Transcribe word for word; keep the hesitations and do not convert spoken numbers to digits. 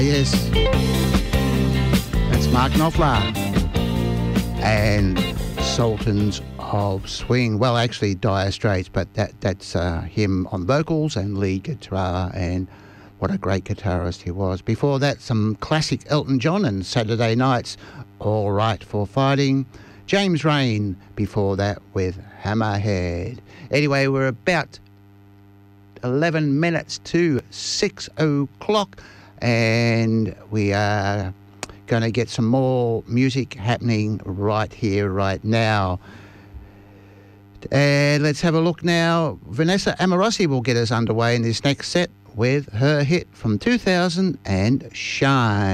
Yes, that's Mark Knopfler and Sultans of Swing. Well, actually Dire Straits, but that that's uh, him on vocals and lead guitar, and what a great guitarist he was. Before that, some classic Elton John and Saturday Nights, All Right for Fighting. James Rain before that with Hammerhead. Anyway, we're about eleven minutes to six o'clock, and we are going to get some more music happening right here, right now. And let's have a look now. Vanessa Amorosi will get us underway in this next set with her hit from two thousand and Shine.